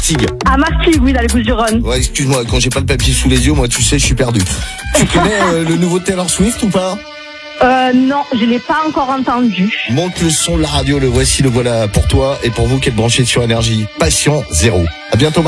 Martigues. À Martigues, oui, dans les Bouches-du-Rhône. Ouais, excuse-moi, quand j'ai pas le papier sous les yeux, moi, tu sais, je suis perdu. Tu connais le nouveau Taylor Swift ou pas? Non, je l'ai pas encore entendu. Monte le son de la radio, le voici, le voilà pour toi et pour vous qui êtes branchés sur Énergie. Passion zéro. À bientôt, Marc.